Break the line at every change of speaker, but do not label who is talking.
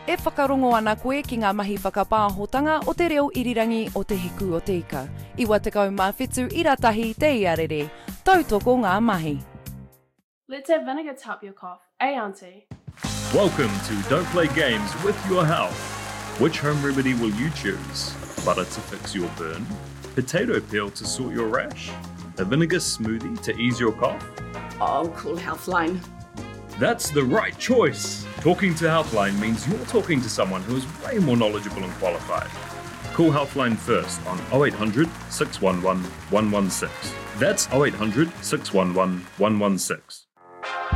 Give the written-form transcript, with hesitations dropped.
E whakarongo ana koe ki ngā mahi whakapāhotanga o te reo irirangi o te hiku o te ika. Iwa tekau mā whetū iratahi te iarere. Tautoko ngā mahi.
Let's have vinegar to help your cough. Auntie?
Welcome to Don't Play Games with Your Health. Which home remedy will you choose? Butter to fix your burn? Potato peel to sort your rash? A vinegar smoothie to ease your cough?
Oh, call Healthline.
That's the right choice. Talking to Healthline means you're talking to someone who is way more knowledgeable and qualified. Call Healthline first on 0800 611 116. That's 0800 611 116.